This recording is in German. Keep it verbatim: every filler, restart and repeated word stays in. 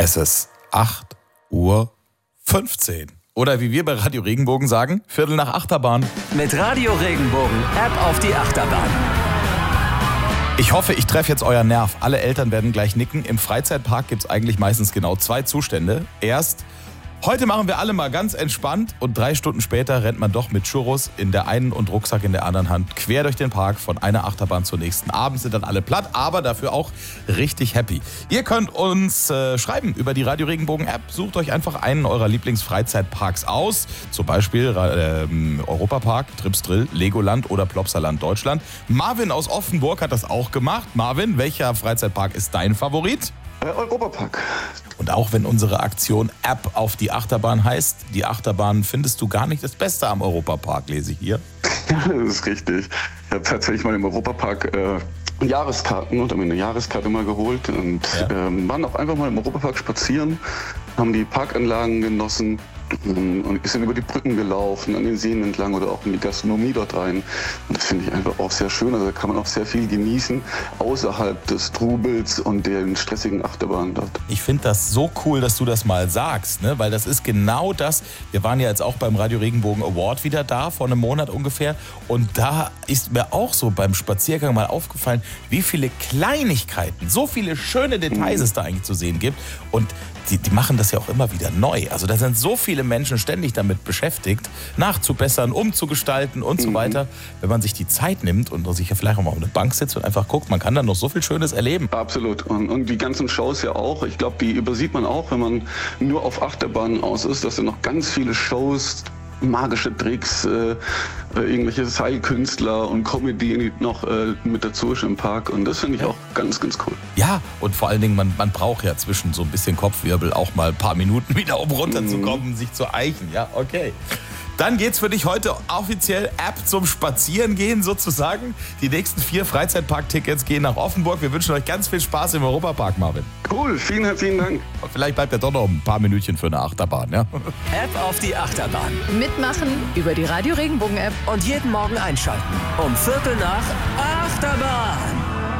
Es ist acht Uhr fünfzehn. Oder wie wir bei Radio Regenbogen sagen, Viertel nach Achterbahn. Mit Radio Regenbogen, App auf die Achterbahn. Ich hoffe, ich treffe jetzt euren Nerv. Alle Eltern werden gleich nicken. Im Freizeitpark gibt es eigentlich meistens genau zwei Zustände. Erst, heute machen wir alle mal ganz entspannt und drei Stunden später rennt man doch mit Churros in der einen und Rucksack in der anderen Hand quer durch den Park von einer Achterbahn zur nächsten. Abends sind dann alle platt, aber dafür auch richtig happy. Ihr könnt uns äh, schreiben über die Radio Regenbogen App. Sucht euch einfach einen eurer Lieblingsfreizeitparks aus. Zum Beispiel äh, Europapark, Trips Drill, Legoland oder Plopsaland Deutschland. Marvin aus Offenburg hat das auch gemacht. Marvin, welcher Freizeitpark ist dein Favorit? Europapark. Und auch wenn unsere Aktion App auf die Achterbahn heißt, die Achterbahn findest du gar nicht das Beste am Europapark, lese ich hier. Ja, das ist richtig. Ich habe tatsächlich mal im Europapark äh, Jahreskarten und habe mir eine Jahreskarte mal geholt und ja. ähm, waren auch einfach mal im Europapark spazieren, haben die Parkanlagen genossen und sind über die Brücken gelaufen, an den Seen entlang oder auch in die Gastronomie dort rein. Und das finde ich einfach auch sehr schön. Also da kann man auch sehr viel genießen, außerhalb des Trubels und den stressigen Achterbahnen dort. Ich finde das so cool, dass du das mal sagst, ne? Weil das ist genau das. Wir waren ja jetzt auch beim Radio Regenbogen Award wieder da, vor einem Monat ungefähr. Und da ist mir auch so beim Spaziergang mal aufgefallen, wie viele Kleinigkeiten, so viele schöne Details mhm. es da eigentlich zu sehen gibt. Und die, die machen das ja auch immer wieder neu. Also da sind so viele Menschen ständig damit beschäftigt, nachzubessern, umzugestalten und mhm. so weiter. Wenn man sich die Zeit nimmt und sich ja vielleicht auch mal auf eine Bank sitzt und einfach guckt, man kann dann noch so viel Schönes erleben. Absolut. Und, und die ganzen Shows ja auch. Ich glaube, die übersieht man auch, wenn man nur auf Achterbahnen aus ist, dass ja noch ganz viele Shows, magische Tricks, äh, irgendwelche Seilkünstler und Comedy noch äh, mit dazu ist im Park. Und das finde ich auch ganz, ganz cool. Ja, und vor allen Dingen, man, man braucht ja zwischen so ein bisschen Kopfwirbel auch mal ein paar Minuten wieder, um runterzukommen, mm. sich zu eichen. Ja, okay. Dann geht's für dich heute offiziell App zum Spazierengehen sozusagen. Die nächsten vier Freizeitpark-Tickets gehen nach Offenburg. Wir wünschen euch ganz viel Spaß im Europapark, Marvin. Cool, vielen herzlichen Dank. Und vielleicht bleibt ja doch noch ein paar Minütchen für eine Achterbahn, ja? App auf die Achterbahn. Mitmachen über die Radio Regenbogen App. Und jeden Morgen einschalten. Um Viertel nach Achterbahn.